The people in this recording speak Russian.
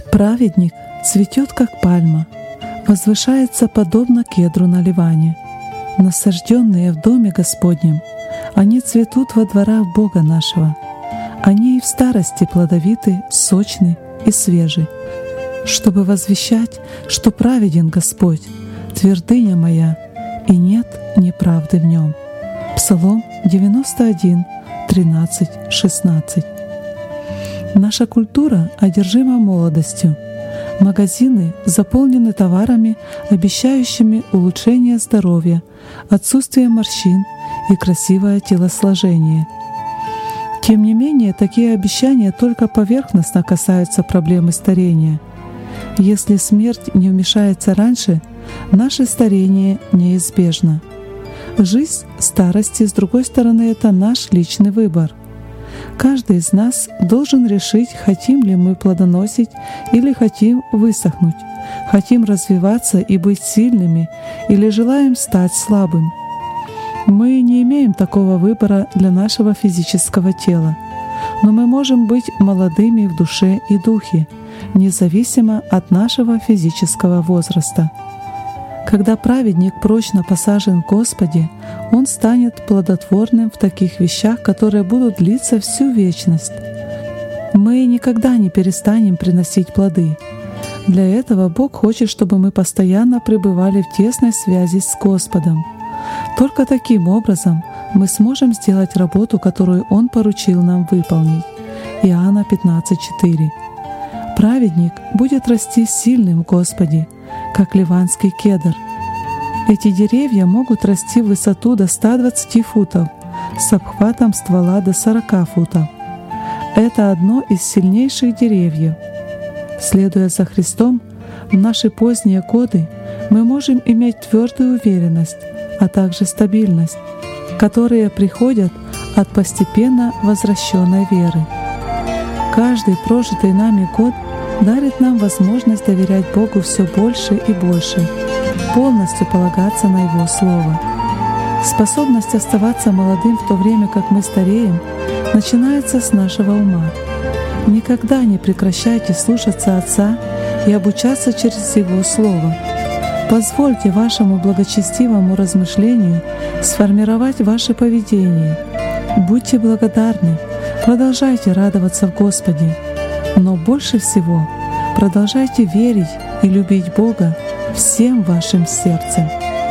Праведник цветет, как пальма, возвышается подобно кедру на Ливане. Насажденные в доме Господнем, они цветут во дворах Бога нашего. Они и в старости плодовиты, сочны и свежи, чтобы возвещать, что праведен Господь, твердыня моя, и нет неправды в нем. Псалом 91, 13, 16. Наша культура одержима молодостью. Магазины заполнены товарами, обещающими улучшение здоровья, отсутствие морщин и красивое телосложение. Тем не менее, такие обещания только поверхностно касаются проблемы старения. Если смерть не вмешается раньше, наше старение неизбежно. Жизнь старости, с другой стороны, это наш личный выбор. Каждый из нас должен решить, хотим ли мы плодоносить или хотим высохнуть, хотим развиваться и быть сильными или желаем стать слабым. Мы не имеем такого выбора для нашего физического тела, но мы можем быть молодыми в душе и духе, независимо от нашего физического возраста. Когда праведник прочно посажен в Господе, он станет плодотворным в таких вещах, которые будут длиться всю вечность. Мы никогда не перестанем приносить плоды. Для этого Бог хочет, чтобы мы постоянно пребывали в тесной связи с Господом. Только таким образом мы сможем сделать работу, которую Он поручил нам выполнить. Иоанна 15:4. Праведник будет расти сильным в Господе, как ливанский кедр. Эти деревья могут расти в высоту до 120 футов, с обхватом ствола до 40 футов. Это одно из сильнейших деревьев. Следуя за Христом, в наши поздние годы мы можем иметь твердую уверенность, а также стабильность, которые приходят от постепенно возвращенной веры. Каждый прожитый нами год дарит нам возможность доверять Богу все больше и больше, полностью полагаться на Его Слово. Способность оставаться молодым в то время, как мы стареем, начинается с нашего ума. Никогда не прекращайте слушаться Отца и обучаться через Его Слово. Позвольте вашему благочестивому размышлению сформировать ваше поведение. Будьте благодарны, продолжайте радоваться в Господе, но больше всего продолжайте верить и любить Бога всем вашим сердцем.